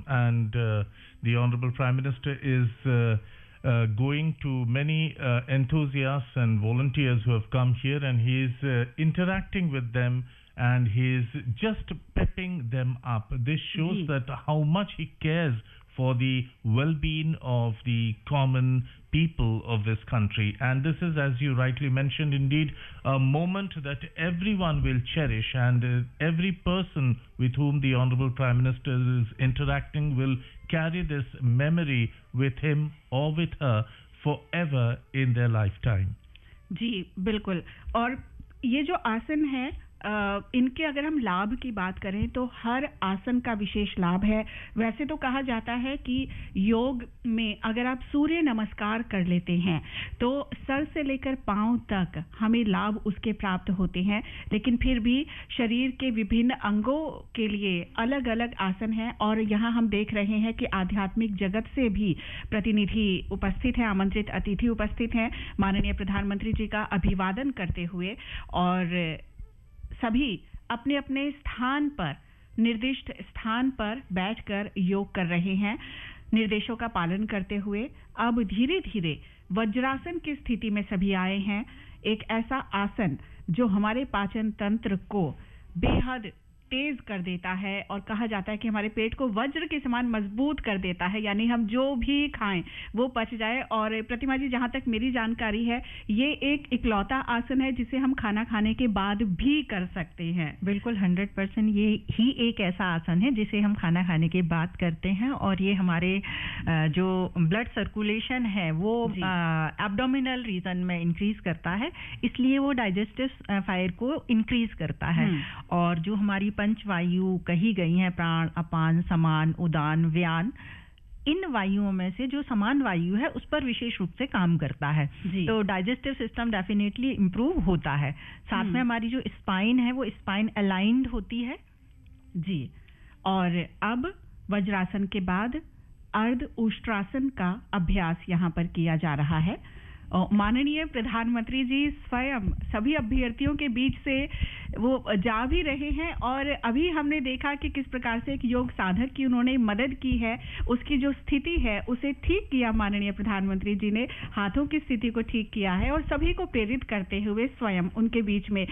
and the Honorable Prime Minister is going to many enthusiasts and volunteers who have come here, and he is interacting with them, and he is just pepping them up. This shows that how much he cares for the well-being of the common people of this country. And this is, as you rightly mentioned, indeed a moment that everyone will cherish, and every person with whom the Honorable Prime Minister is interacting will carry this memory with him or with her forever in their lifetime. जी बिल्कुल. और ये जो आसन है इनके अगर हम लाभ की बात करें तो हर आसन का विशेष लाभ है. वैसे तो कहा जाता है कि योग में अगर आप सूर्य नमस्कार कर लेते हैं तो सर से लेकर पांव तक हमें लाभ उसके प्राप्त होते हैं, लेकिन फिर भी शरीर के विभिन्न अंगों के लिए अलग-अलग आसन हैं. और यहाँ हम देख रहे हैं कि आध्यात्मिक जगत से भी प्रतिनिधि उपस्थित हैं, आमंत्रित अतिथि उपस्थित हैं, माननीय प्रधानमंत्री जी का अभिवादन करते हुए, और सभी अपने अपने स्थान पर, निर्दिष्ट स्थान पर बैठकर योग कर रहे हैं निर्देशों का पालन करते हुए. अब धीरे धीरे वज्रासन की स्थिति में सभी आए हैं. एक ऐसा आसन जो हमारे पाचन तंत्र को बेहद तेज कर देता है, और कहा जाता है कि हमारे पेट को वज्र के समान मजबूत कर देता है, यानी हम जो भी खाएं वो पच जाए. और प्रतिमा जी, जहां तक मेरी जानकारी है, ये एक इकलौता आसन है जिसे हम खाना खाने के बाद भी कर सकते हैं. बिल्कुल 100% ये ही एक ऐसा आसन है जिसे हम खाना खाने के बाद करते हैं, और ये हमारे जो ब्लड सर्कुलेशन है वो एब्डोमिनल रीजन में इंक्रीज करता है, इसलिए वो डाइजेस्टिव फायर को इंक्रीज करता है. और जो हमारी पंचवायु कही गई हैं, प्राण, अपान, समान, उदान, व्यान, इन वायुओं में से जो समान वायु है उस पर विशेष रूप से काम करता है. तो डाइजेस्टिव सिस्टम डेफिनेटली इंप्रूव होता है. साथ में हमारी जो स्पाइन है वो स्पाइन अलाइंड होती है. जी. और अब वज्रासन के बाद अर्ध उष्ट्रासन का अभ्यास यहाँ पर किया जा रहा है. माननीय प्रधानमंत्री जी स्वयं सभी अभ्यर्थियों के बीच से वो जा भी रहे हैं, और अभी हमने देखा कि किस प्रकार से एक योग साधक की उन्होंने मदद की है, उसकी जो स्थिति है उसे ठीक किया. माननीय प्रधानमंत्री जी ने हाथों की स्थिति को ठीक किया है, और सभी को प्रेरित करते हुए स्वयं उनके बीच में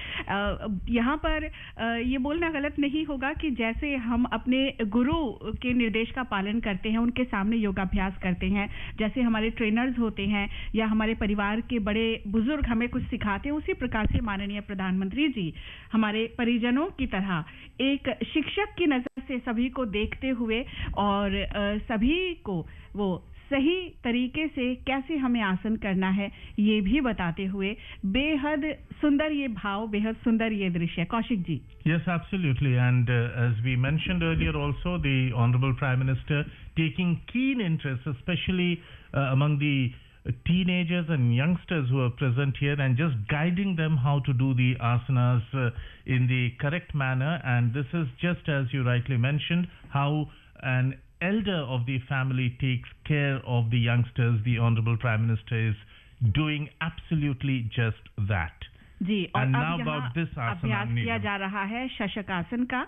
यहाँ पर ये बोलना गलत नहीं होगा कि जैसे हम अपने गुरु के निर्देश का पालन करते हैं, उनके सामने योगाभ्यास करते हैं, जैसे हमारे ट्रेनर्स होते हैं या हमारे परिवार के बड़े बुजुर्ग हमें कुछ सिखाते हैं, उसी प्रकार से माननीय प्रधानमंत्री जी हमारे परिजनों की तरह एक शिक्षक की नजर से सभी को देखते हुए और सभी को वो सही तरीके से कैसे हमें आसन करना है ये भी बताते हुए बेहद सुंदर ये भाव, बेहद सुंदर ये दृश्य. Kaushik ji. Yes, absolutely. And as we mentioned earlier also, the Honorable Prime Minister taking keen interest, especially among the teenagers and youngsters who are present here, and just guiding them how to do the asanas in the correct manner. And this is just as you rightly mentioned, how an elder of the family takes care of the youngsters. The Honorable Prime Minister is doing absolutely just that. जी. और and अब now about this asana अभ्यास किया जा रहा है शशकासन का.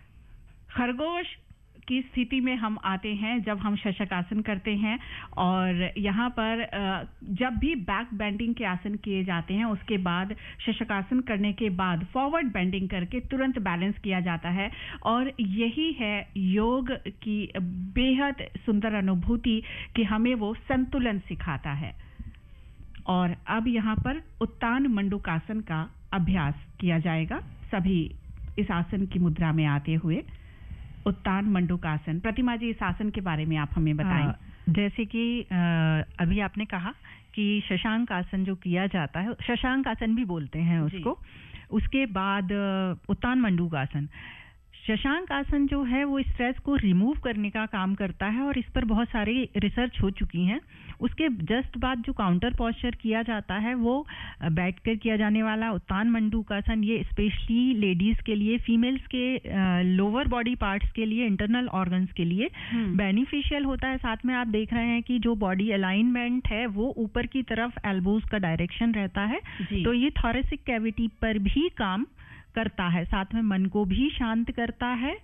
खरगोश की स्थिति में हम आते हैं जब हम शशकासन करते हैं, और यहाँ पर जब भी बैक बेंडिंग के आसन किए जाते हैं उसके बाद शशकासन करने के बाद फॉरवर्ड बेंडिंग करके तुरंत बैलेंस किया जाता है. और यही है योग की बेहद सुंदर अनुभूति कि हमें वो संतुलन सिखाता है. और अब यहाँ पर उत्तान मंडूकासन का अभ्यास किया जाएगा, सभी इस आसन की मुद्रा में आते हुए. उत्तान मंडूकासन. प्रतिमा जी, इस आसन के बारे में आप हमें बताएं. जैसे कि अभी आपने कहा कि शशांक आसन जो किया जाता है, शशांक आसन भी बोलते हैं उसको, उसके बाद उत्तान मंडूकासन. शशांक आसन जो है वो स्ट्रेस को रिमूव करने का काम करता है, और इस पर बहुत सारी रिसर्च हो चुकी हैं. उसके जस्ट बाद जो काउंटर पोस्चर किया जाता है वो बैठकर किया जाने वाला उत्तान मंडूकासन, ये स्पेशली लेडीज के लिए, फीमेल्स के लोअर बॉडी पार्ट्स के लिए, इंटरनल ऑर्गन्स के लिए बेनिफिशियल होता है. साथ में आप देख रहे हैं कि जो बॉडी अलाइनमेंट है वो ऊपर की तरफ एल्बोज का डायरेक्शन रहता है, तो ये थोरेसिक कैविटी पर भी काम करता है. साथ में मन को भी शांत करता है,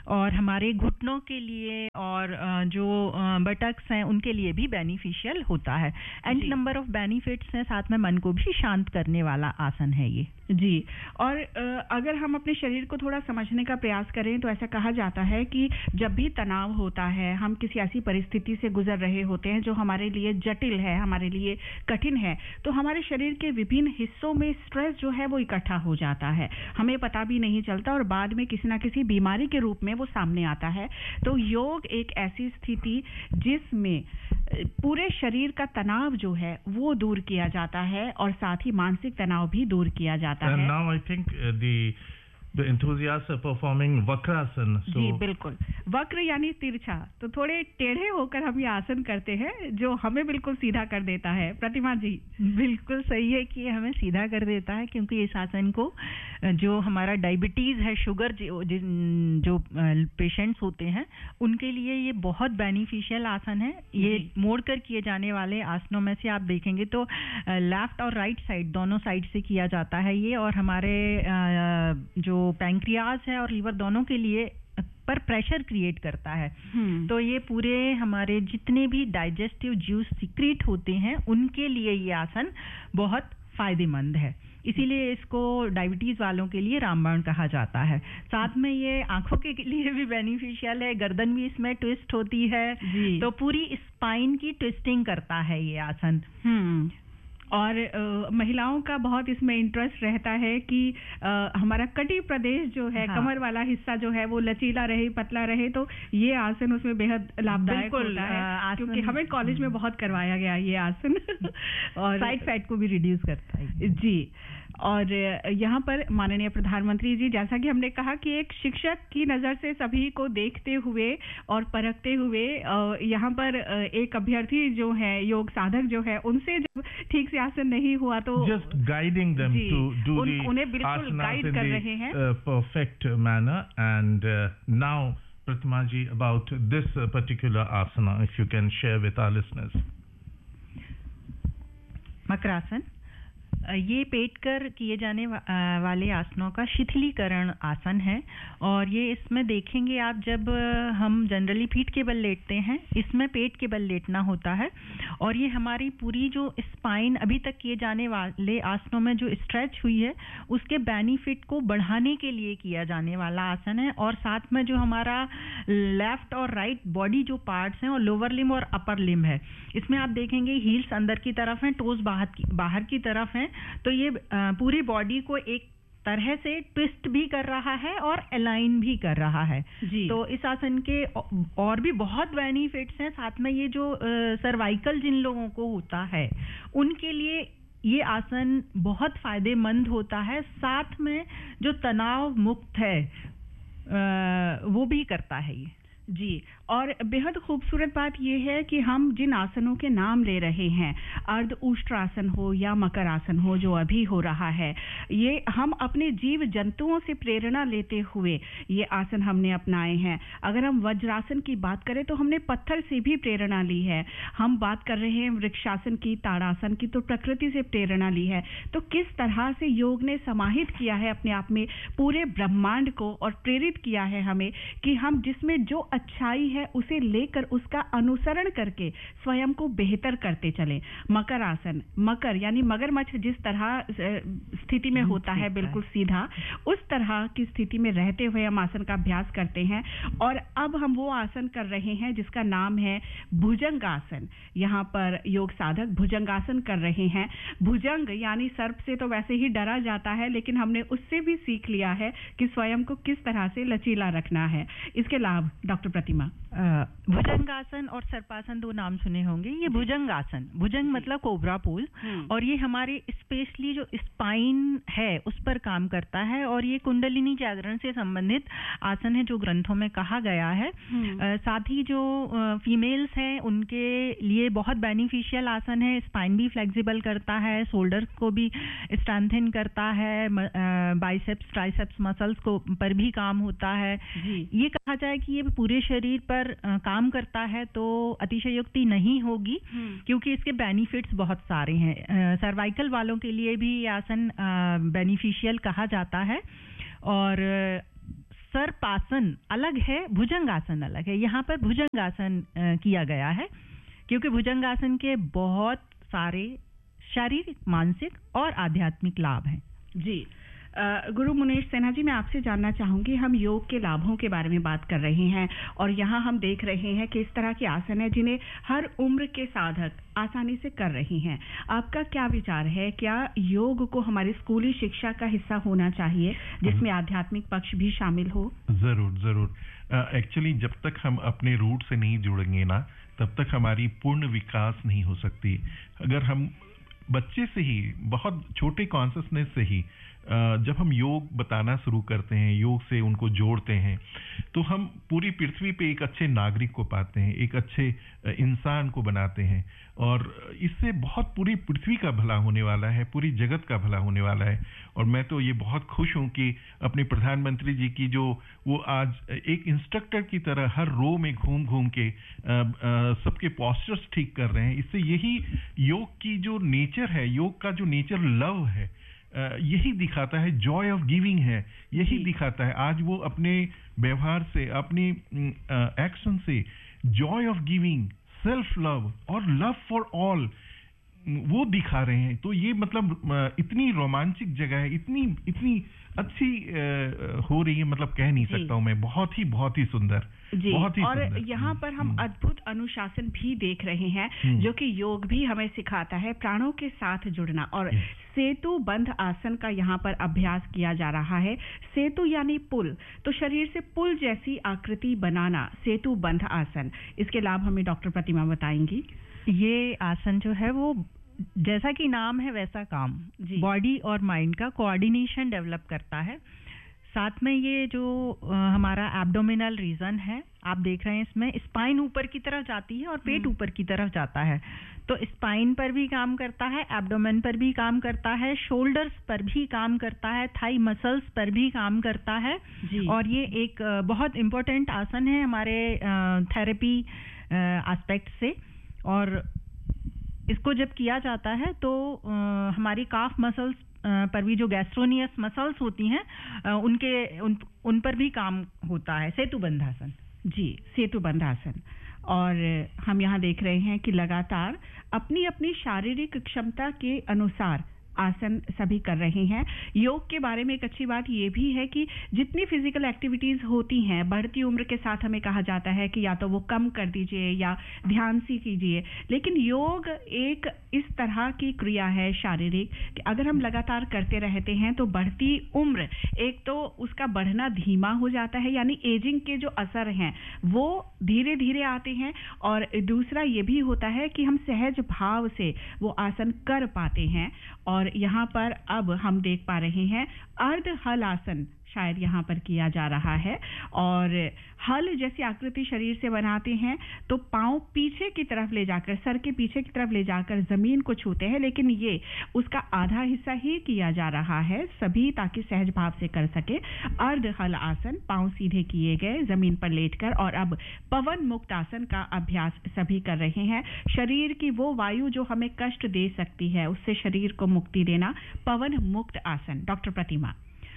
और हमारे घुटनों के लिए और जो बटक्स हैं उनके लिए भी बेनिफिशियल होता है। एंड नंबर ऑफ बेनिफिट्स हैं, साथ में मन को भी शांत करने वाला आसन है ये जी। और अगर हम अपने शरीर को थोड़ा समझने का प्रयास करें तो ऐसा कहा जाता है कि जब भी तनाव होता है, हम किसी ऐसी परिस्थिति से गुजर रहे होते हैं जो हमारे लिए जटिल है, हमारे लिए कठिन है, तो हमारे शरीर के विभिन्न हिस्सों में स्ट्रेस जो है वो इकट्ठा हो जाता है, हमें पता भी नहीं चलता और बाद में किसी ना किसी बीमारी के रूप में वो सामने आता है। तो योग एक ऐसी स्थिति जिसमें पूरे शरीर का तनाव जो है वो दूर किया जाता है और साथ ही मानसिक तनाव भी दूर किया जाता है। And now I think the enthusiasts are performing Vakrasana. So जी बिल्कुल, वक्र यानी तिरछा, तो थोड़े टेढ़े होकर हम ये आसन करते हैं जो हमें बिल्कुल सीधा कर देता है। प्रतिमा जी बिल्कुल सही है कि हमें सीधा कर देता है, क्योंकि इस आसन को जो हमारा डायबिटीज है, शुगर जो पेशेंट्स होते हैं उनके लिए ये बहुत बेनिफिशियल आसन है। ये मोड़कर किए जाने वाले आसनों में से आप देखेंगे तो लेफ्ट और राइट साइड दोनों साइड से किया जाता है ये, और हमारे जो पैंक्रियाज है और लीवर दोनों के लिए पर प्रेशर क्रिएट करता है। तो ये पूरे हमारे जितने भी डाइजेस्टिव जूस सीक्रेट होते हैं उनके लिए ये आसन बहुत फायदेमंद है, इसीलिए इसको डायबिटीज वालों के लिए रामबाण कहा जाता है। साथ में ये आंखों के लिए भी बेनिफिशियल है, गर्दन भी इसमें ट्विस्ट होती है, तो पूरी स्पाइन की ट्विस्टिंग करता है ये आसन। और महिलाओं का बहुत इसमें इंटरेस्ट रहता है कि हमारा कटी प्रदेश जो है, कमर वाला हिस्सा जो है वो लचीला रहे, पतला रहे, तो ये आसन उसमें बेहद लाभदायक होता है, क्योंकि हमें कॉलेज में बहुत करवाया गया ये आसन और साइड फैट को भी रिड्यूस करता है जी। और यहाँ पर माननीय प्रधानमंत्री जी, जैसा कि हमने कहा कि एक शिक्षक की नज़र से सभी को देखते हुए और परखते हुए यहाँ पर एक अभ्यर्थी जो है, योग साधक जो है, उनसे जब ठीक से आसन नहीं हुआ तो just guiding them to do the उन्हें बिल्कुल गाइड कर रहे हैं perfect manner. And now Pratima ji, about this particular asana, if you can share with our listeners. Makarasana ये पेट कर किए जाने वाले आसनों का शिथिलीकरण आसन है, और ये इसमें देखेंगे आप, जब हम जनरली पीठ के बल लेटते हैं, इसमें पेट के बल लेटना होता है, और ये हमारी पूरी जो स्पाइन अभी तक किए जाने वाले आसनों में जो स्ट्रेच हुई है उसके बेनिफिट को बढ़ाने के लिए किया जाने वाला आसन है। और साथ में जो हमारा लेफ्ट और राइट बॉडी जो पार्ट्स हैं और लोअर लिम्ब और अपर लिम्ब है, इसमें आप देखेंगे हील्स अंदर की तरफ हैं, टोज बाहर की तरफ हैं, तो ये पूरी बॉडी को एक तरह से ट्विस्ट भी कर रहा है और अलाइन भी कर रहा है जी। तो इस आसन के और भी बहुत बेनिफिट्स हैं। साथ में ये जो सर्वाइकल जिन लोगों को होता है उनके लिए ये आसन बहुत फायदेमंद होता है, साथ में जो तनाव मुक्त है वो भी करता है ये जी। और बेहद खूबसूरत बात यह है कि हम जिन आसनों के नाम ले रहे हैं, अर्ध उष्ट्रासन हो या मकर आसन हो जो अभी हो रहा है, ये हम अपने जीव जंतुओं से प्रेरणा लेते हुए ये आसन हमने अपनाए हैं। अगर हम वज्रासन की बात करें तो हमने पत्थर से भी प्रेरणा ली है। हम बात कर रहे हैं वृक्षासन की, ताड़ासन की, तो प्रकृति से प्रेरणा ली है। तो किस तरह से योग ने समाहित किया है अपने आप में पूरे ब्रह्मांड को और प्रेरित किया है हमें कि हम जिसमें जो अच्छाई है उसे लेकर उसका अनुसरण करके स्वयं को बेहतर करते चले। मकर आसन, मकर यानी मगरमच्छ जिस तरह स्थिति में होता है बिल्कुल सीधा, उस तरह की स्थिति में रहते हुए हम आसन का अभ्यास करते हैं। और अब हम वो आसन कर रहे हैं जिसका नाम है भुजंगासन। यहाँ पर योग साधक भुजंगासन कर रहे हैं। भुजंग यानी सर्प से तो वैसे ही डरा जाता है, लेकिन हमने उससे भी सीख लिया है कि स्वयं को किस तरह से लचीला रखना है। इसके लाभ डॉक्टर प्रतिमा। भुजंगासन और सर्पासन दो नाम सुने होंगे। ये भुजंगासन, भुजंग मतलब कोबरा पोल, और ये हमारे स्पेशली जो स्पाइन है उस पर काम करता है, और ये कुंडलिनी जागरण से संबंधित आसन है जो ग्रंथों में कहा गया है। साथ ही जो फीमेल्स हैं उनके लिए बहुत बेनिफिशियल आसन है। स्पाइन भी फ्लेक्सिबल करता है, शोल्डर्स को भी स्ट्रेंथन करता है, बाइसेप्स ट्राइसेप्स मसल्स को पर भी काम होता है। ये कहा जाए कि ये पूरे शरीर पर काम करता है तो अतिशयोक्ति नहीं होगी, क्योंकि इसके बेनिफिट्स बहुत सारे हैं। सर्वाइकल वालों के लिए भी ये आसन बेनिफिशियल कहा जाता है, और सर्पासन अलग है, भुजंगासन अलग है। यहाँ पर भुजंगासन किया गया है क्योंकि भुजंगासन के बहुत सारे शारीरिक, मानसिक और आध्यात्मिक लाभ हैं। जी गुरु मुनीश सिन्हा जी, मैं आपसे जानना चाहूंगी, हम योग के लाभों के बारे में बात कर रहे हैं और यहाँ हम देख रहे हैं कि इस तरह के आसन है जिन्हें हर उम्र के साधक आसानी से कर रही हैं। आपका क्या विचार है, क्या योग को हमारी स्कूली शिक्षा का हिस्सा होना चाहिए जिसमें आध्यात्मिक पक्ष भी शामिल हो? जरूर। एक्चुअली जब तक हम अपने रूट से नहीं जुड़ेंगे ना, तब तक हमारी पूर्ण विकास नहीं हो सकती। अगर हम बच्चे से ही, बहुत छोटे कॉन्शियसनेस से ही जब हम योग बताना शुरू करते हैं, योग से उनको जोड़ते हैं, तो हम पूरी पृथ्वी पे एक अच्छे नागरिक को पाते हैं, एक अच्छे इंसान को बनाते हैं और इससे बहुत पूरी पृथ्वी का भला होने वाला है, पूरी जगत का भला होने वाला है। और मैं तो ये बहुत खुश हूँ कि अपने प्रधानमंत्री जी की जो वो आज एक इंस्ट्रक्टर की तरह हर रो में घूम घूम के सबके पोस्चर्स ठीक कर रहे हैं। इससे यही योग की जो नेचर है, योग का जो नेचर लव है, यही दिखाता है, जॉय ऑफ गिविंग है, यही दिखाता है। आज वो अपने व्यवहार से, अपनी एक्शन से Joy of giving, self love और लव फॉर ऑल वो दिखा रहे हैं। तो ये मतलब इतनी रोमांचक जगह है, इतनी अच्छी हो रही है, मतलब कह नहीं सकता हूँ मैं। बहुत ही सुंदर जी। और यहाँ पर हम अद्भुत अनुशासन भी देख रहे हैं जो कि योग भी हमें सिखाता है, प्राणों के साथ जुड़ना। और सेतु बंध आसन का यहाँ पर अभ्यास किया जा रहा है। सेतु यानी पुल, तो शरीर से पुल जैसी आकृति बनाना, सेतु बंध आसन। इसके लाभ हमें डॉक्टर प्रतिमा बताएंगी। ये आसन जो है वो जैसा कि नाम है वैसा काम, बॉडी और माइंड का कोऑर्डिनेशन डेवलप करता है। साथ में ये जो हमारा एब्डोमिनल रीजन है, आप देख रहे हैं इसमें स्पाइन ऊपर की तरफ जाती है और पेट ऊपर की तरफ जाता है। तो स्पाइन पर भी काम करता है, एब्डोमेन पर भी काम करता है, शोल्डर्स पर भी काम करता है, थाई मसल्स पर भी काम करता है। और ये एक बहुत इम्पोर्टेंट आसन है हमारे थेरेपी एस्पेक्ट से। और इसको जब किया जाता है तो हमारी काफ मसल्स पर भी, जो गैस्ट्रोनियस मसल्स होती हैं, उन पर भी काम होता है। सेतु बंधासन। जी, सेतु बंधासन। और हम यहाँ देख रहे हैं कि लगातार अपनी अपनी शारीरिक क्षमता के अनुसार आसन सभी कर रहे हैं। योग के बारे में एक अच्छी बात ये भी है कि जितनी फिजिकल एक्टिविटीज होती हैं, बढ़ती उम्र के साथ हमें कहा जाता है कि या तो वो कम कर दीजिए या ध्यान से कीजिए, लेकिन योग एक इस तरह की क्रिया है शारीरिक कि अगर हम लगातार करते रहते हैं तो बढ़ती उम्र, एक तो उसका बढ़ना धीमा हो जाता है, यानी एजिंग के जो असर हैं वो धीरे धीरे आते हैं। और दूसरा ये भी होता है कि हम सहज भाव से वो आसन कर पाते हैं। और यहाँ पर अब हम देख पा रहे हैं अर्ध हल आसन शायद यहाँ पर किया जा रहा है। और हल जैसी आकृति शरीर से बनाते हैं तो पांव पीछे की तरफ ले जाकर, सर के पीछे की तरफ ले जाकर जमीन को छूते हैं, लेकिन ये उसका आधा हिस्सा ही किया जा रहा है सभी, ताकि सहज भाव से कर सके। अर्ध हल आसन, पांव सीधे किए गए जमीन पर लेटकर। और अब पवन मुक्त आसन का अभ्यास सभी कर रहे हैं। शरीर की वो वायु जो हमें कष्ट दे सकती है, उससे शरीर को मुक्ति देना, पवन मुक्त आसन। डॉक्टर प्रतिमा।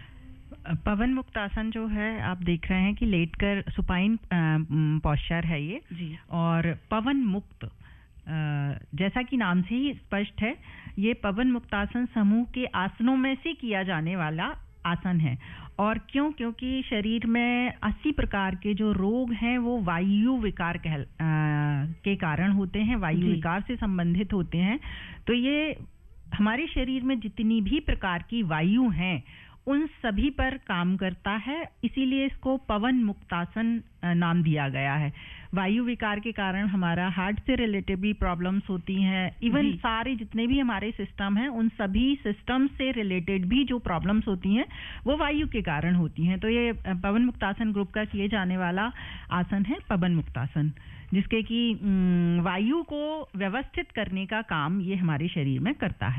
पवन मुक्त आसन जो है आप देख रहे हैं कि लेटकर सुपाइन पोस्चर है ये जी। और पवन मुक्त जैसा कि नाम से ही स्पष्ट है, ये पवन मुक्त आसन समूह के आसनों में से किया जाने वाला आसन है। और क्योंकि शरीर में 80 प्रकार के जो रोग हैं वो वायु विकार के कारण होते हैं, वायु विकार से संबंधित होते हैं। तो ये हमारे शरीर में जितनी भी प्रकार की वायु हैं उन सभी पर काम करता है, इसीलिए इसको पवन मुक्तासन नाम दिया गया है। वायु विकार के कारण हमारा हार्ट से रिलेटेड भी प्रॉब्लम्स होती हैं, इवन सारे जितने भी हमारे सिस्टम हैं उन सभी सिस्टम से रिलेटेड भी जो प्रॉब्लम्स होती हैं वो वायु के कारण होती हैं। तो ये पवन मुक्तासन ग्रुप का किए जाने वाला आसन है पवन मुक्तासन, जिसके कि वायु को व्यवस्थित करने का काम ये हमारे शरीर में करता है।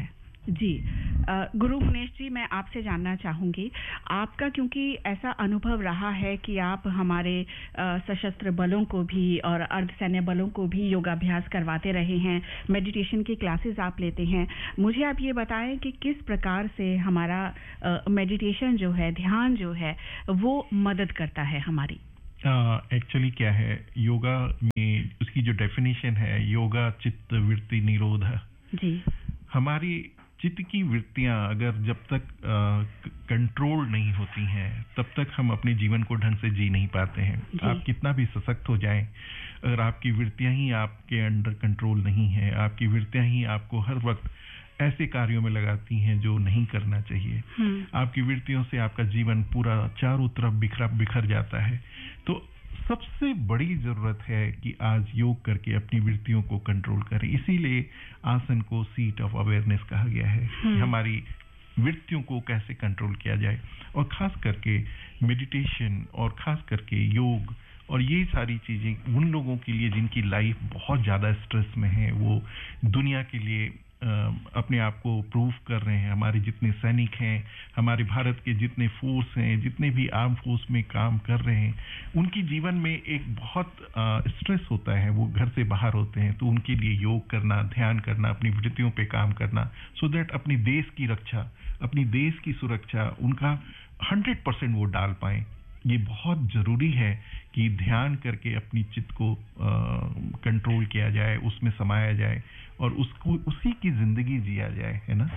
जी गुरु गणेश जी, मैं आपसे जानना चाहूँगी, आपका क्योंकि ऐसा अनुभव रहा है कि आप हमारे सशस्त्र बलों को भी और अर्धसैन्य बलों को भी योगाभ्यास करवाते रहे हैं, मेडिटेशन की क्लासेस आप लेते हैं, मुझे आप ये बताएं कि किस प्रकार से हमारा मेडिटेशन जो है, ध्यान जो है, वो मदद करता है हमारी? एक्चुअली क्या है, योगा में उसकी जो डेफिनेशन है, योगा चित्त वृत्ति निरोध जी। हमारी चित्त की वृत्तियां अगर जब तक कंट्रोल नहीं होती हैं, तब तक हम अपने जीवन को ढंग से जी नहीं पाते हैं। आप कितना भी सशक्त हो जाएं, अगर आपकी वृत्तियां ही आपके अंडर कंट्रोल नहीं है, आपकी वृत्तियां ही आपको हर वक्त ऐसे कार्यों में लगाती हैं जो नहीं करना चाहिए, आपकी वृत्तियों से आपका जीवन पूरा चारों तरफ बिखर जाता है। तो सबसे बड़ी जरूरत है कि आज योग करके अपनी वृत्तियों को कंट्रोल करें। इसीलिए आसन को सीट ऑफ अवेयरनेस कहा गया है कि हमारी वृत्तियों को कैसे कंट्रोल किया जाए, और खास करके मेडिटेशन और खास करके योग और ये सारी चीजें उन लोगों के लिए जिनकी लाइफ बहुत ज्यादा स्ट्रेस में है, वो दुनिया के लिए अपने आप को प्रूव कर रहे हैं। हमारे जितने सैनिक हैं, हमारे भारत के जितने फोर्स हैं, जितने भी आर्म फोर्स में काम कर रहे हैं, उनकी जीवन में एक बहुत स्ट्रेस होता है, वो घर से बाहर होते हैं, तो उनके लिए योग करना, ध्यान करना, अपनी वृत्तियों पे काम करना, सो दैट अपनी देश की रक्षा, अपनी देश की सुरक्षा उनका 100% वो डाल पाएं। ये बहुत जरूरी है कि ध्यान करके अपनी चित्त को कंट्रोल किया जाए, उसमें समाया जाए और उसको उसी की जिंदगी जिया जाए, है ना।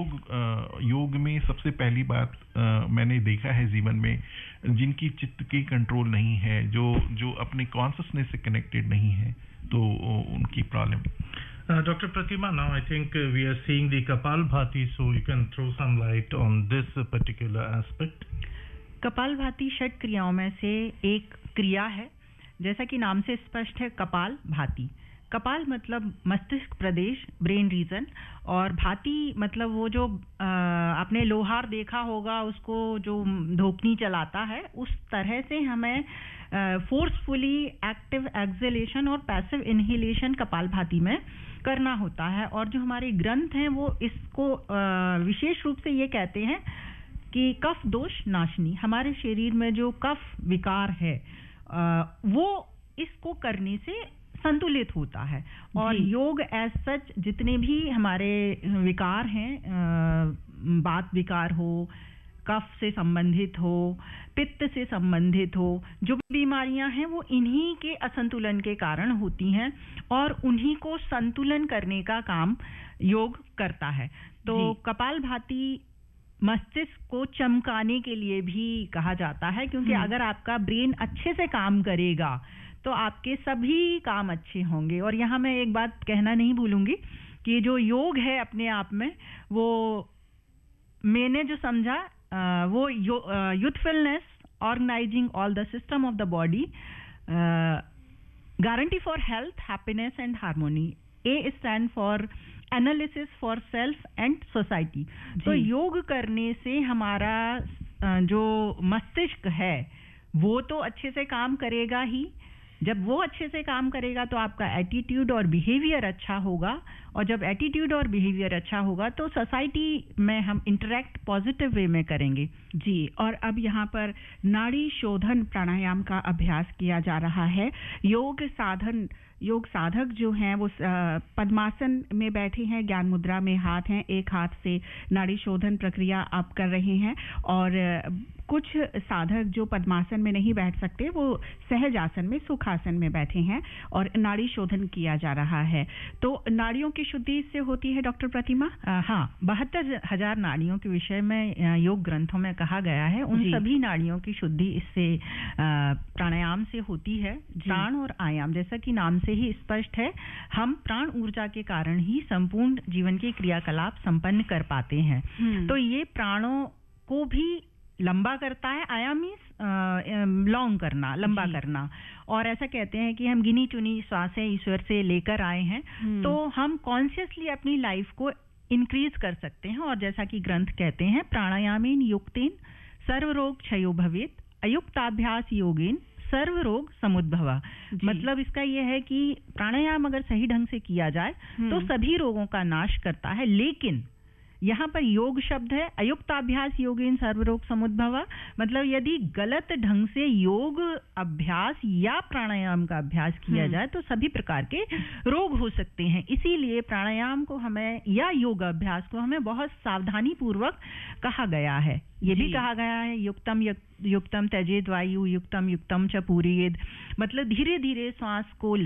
योग में सबसे पहली बात मैंने देखा है जीवन में, जिनकी चित्त की कंट्रोल नहीं है, जो अपने कॉन्शियसनेस से कनेक्टेड नहीं है, तो उनकी problem. Dr. Pratima, now I think we are seeing the Kapalbhati, so you can throw some light on this particular aspect. Kapalbhati षट क्रियाओं में से एक क्रिया है, जैसा कि नाम से स्पष्ट है, कपाल भाती। कपाल मतलब मस्तिष्क प्रदेश, ब्रेन रीजन, और भाती मतलब वो जो आपने लोहार देखा होगा, उसको जो धोकनी चलाता है, उस तरह से हमें फोर्सफुली एक्टिव एक्सहेलेशन और पैसिव इनहेलेशन कपालभाति में करना होता है। और जो हमारे ग्रंथ हैं वो इसको विशेष रूप से ये कहते हैं कि कफ दोष नाशनी, हमारे शरीर में जो कफ विकार है वो इसको करने से संतुलित होता है। और योग एज सच जितने भी हमारे विकार हैं, बात विकार हो, कफ से संबंधित हो, पित्त से संबंधित हो, जो बीमारियां हैं वो इन्हीं के असंतुलन के कारण होती हैं और उन्हीं को संतुलन करने का काम योग करता है। तो कपालभाति मस्तिष्क को चमकाने के लिए भी कहा जाता है, क्योंकि अगर आपका ब्रेन अच्छे से काम करेगा तो आपके सभी काम अच्छे होंगे। और यहाँ मैं एक बात कहना नहीं भूलूंगी कि जो योग है अपने आप में, वो मैंने जो समझा वो youthfulness, organising all the system of the body, guarantee for health, happiness and harmony. A stand for analysis for self and society. तो योग करने से हमारा जो मस्तिष्क है वो तो अच्छे से काम करेगा ही। जब वो अच्छे से काम करेगा तो आपका एटीट्यूड और बिहेवियर अच्छा होगा, और जब एटीट्यूड और बिहेवियर अच्छा होगा तो सोसाइटी में हम इंटरेक्ट पॉजिटिव वे में करेंगे। जी, और अब यहाँ पर नाड़ी शोधन प्राणायाम का अभ्यास किया जा रहा है। योग साधक जो हैं वो पद्मासन में बैठे हैं, ज्ञान मुद्रा में हाथ हैं, एक हाथ से नाड़ी शोधन प्रक्रिया आप कर रहे हैं। और कुछ साधक जो पद्मासन में नहीं बैठ सकते वो सहज आसन में, सुखासन में बैठे हैं और नाड़ी शोधन किया जा रहा है। तो नाड़ियों की शुद्धि इससे होती है डॉक्टर प्रतिमा? हाँ, 72,000 नाड़ियों के विषय में योग ग्रंथों में कहा गया है। उन सभी नाड़ियों की शुद्धि इससे प्राणायाम से होती है। प्राण और आयाम, जैसा कि नाम से ही स्पष्ट है, हम प्राण ऊर्जा के कारण ही संपूर्ण जीवन के क्रियाकलाप संपन्न कर पाते हैं। तो ये प्राणों को भी लंबा करता है। आयाम मीन्स लॉन्ग करना, लंबा करना। और ऐसा कहते हैं कि हम गिनी चुनी श्वासें ईश्वर से लेकर आए हैं, तो हम कॉन्शियसली अपनी लाइफ को इंक्रीज कर सकते हैं। और जैसा कि ग्रंथ कहते हैं, प्राणायामेन युक्तेन सर्व रोग क्षयो भवेत, अयुक्ताभ्यास योगेन सर्व रोग समुद्भवा। मतलब इसका यह है कि प्राणायाम अगर सही ढंग से किया जाए तो सभी रोगों का नाश करता है, लेकिन यहाँ पर योग शब्द है, अयुक्ताभ्यास योगेन सर्वरोग समुद्भवा, मतलब यदि गलत ढंग से योग अभ्यास या प्राणायाम का अभ्यास किया जाए तो सभी प्रकार के रोग हो सकते हैं। इसीलिए प्राणायाम को हमें या योग अभ्यास को हमें बहुत सावधानी पूर्वक कहा गया है। ये भी कहा गया है युक्तम त्यजेद वायु युक्तम च पूरयेद, मतलब धीरे धीरे श्वास को